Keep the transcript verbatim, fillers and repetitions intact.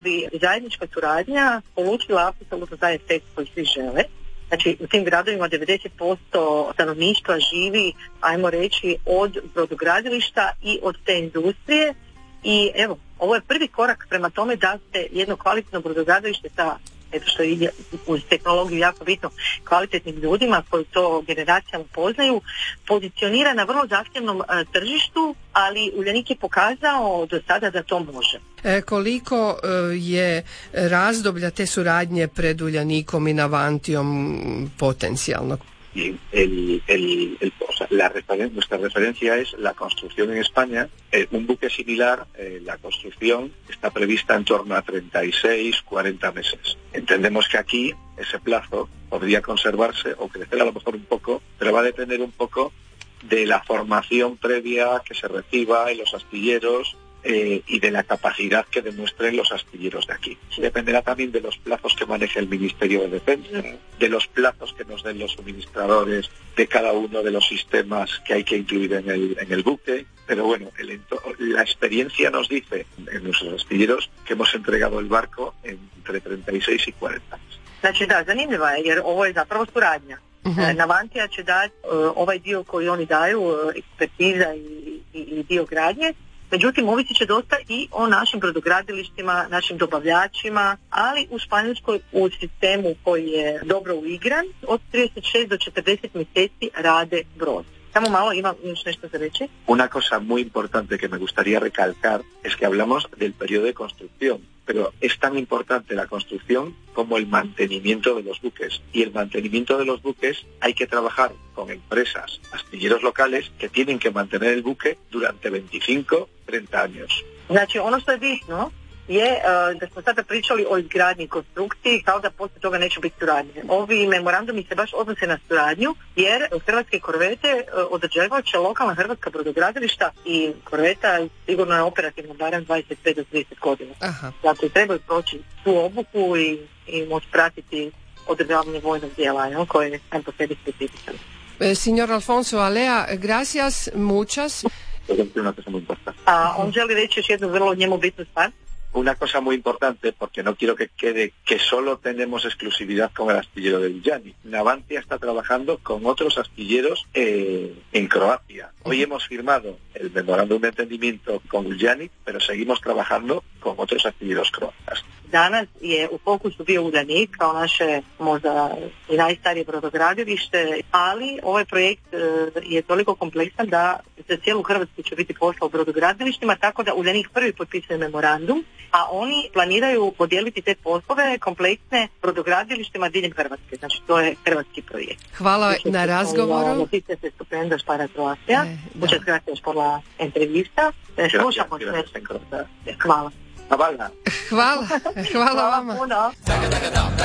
bi zajednička suradnja polučila apsolutno taj efekt koji svi žele. Znači, u tim gradovima devedeset posto stanovništva živi, ajmo reći, od brodogradilišta i od te industrije. I evo, ovo je prvi korak prema tome da se jedno kvalitetno brodogradilište sa, eto što je uz tehnologiju jako bitno, kvalitetnim ljudima koji to generacijama poznaju, pozicionira na vrlo zahtjevnom a, tržištu, ali Uljanik je pokazao do sada da to može. E, koliko e, je razdoblja te suradnje pred Uljanikom i Navantijom potencijalno? Y el, el, el, o sea, la referen- nuestra referencia es la construcción en España. Eh, un buque similar, eh, la construcción está prevista en torno a treinta y seis, cuarenta meses. Entendemos que aquí ese plazo podría conservarse o crecer a lo mejor un poco, pero va a depender un poco de la formación previa que se reciba en los astilleros, Eh, y de la capacidad que demuestren los astilleros de aquí. Dependerá también de los plazos que maneje el Ministerio de Defensa, de los plazos que nos den los suministradores de cada uno de los sistemas que hay que incluir en el, en el buque. Pero bueno, el ento- la experiencia nos dice en nuestros astilleros que hemos entregado el barco entre treinta y seis y cuarenta. Znači da, zanimljivo je jer ovo je zapravo suradnja. Uh-huh. Navantija će dati uh, ovaj dio koji oni daju, uh, ekspertiza i, i, i dio gradnje. Međutim, ovisit će dosta i o našim brodogradilištima, našim dobavljačima, ali u Španjolskoj u sistemu koji je dobro uigran, od trideset šest do četrdeset mjeseci rade brod. Samo malo, ima još nešto za reći. Una cosa muy importante que me gustaría recalcar es que hablamos del periodo de construcción, pero es tan importante la construcción como el mantenimiento de los buques. Y el mantenimiento de los buques hay que trabajar con empresas, astilleros locales, que tienen que mantener el buque durante veinticinco, treinta años. Znači, ono što je bitno je uh, da smo sada pričali o izgradnji i konstrukciji, kao da poslije toga neće biti suradnje. Ovi memorandumi se baš odnose na suradnju, jer hrvatske korvete uh, održavat će lokalna hrvatska brodogradilišta i korveta sigurno je operativno barem dvadeset pet do trideset godina. Aha. Dakle, trebaju proći tu obuku i, i moći pratiti održavanje vojnog dijela, no, koje je sam po sebi specifičan. Eh, signor Alfonso Alea, gracias, muchas. A on želi reći još jednu vrlo njemu bitnu stvar. Una cosa muy importante, porque no quiero que quede que solo tenemos exclusividad con el astillero de Uljanik. Navantia está trabajando con otros astilleros eh, en Croacia. Hoy hemos firmado el memorándum de entendimiento con Uljanik, pero seguimos trabajando con otros astilleros croatas. Danas je u fokusu bio Uljanik kao naše možda i najstarije brodogradilište, ali ovaj projekt e, je toliko kompleksan da za cijelu Hrvatsku će biti posla u brodogradilištima, tako da Uljanik prvi potpisuje memorandum, a oni planiraju podijeliti te poslove kompleksne brodogradilištima diljem Hrvatske. Znači to je hrvatski projekt. Hvala znači, na razgovoru. Noticias estupendas para Croacia. Muchas gracias por la entrevista. Slušamo se. Hvala. Hvala. Hvala, hvala vama. Hvala puno.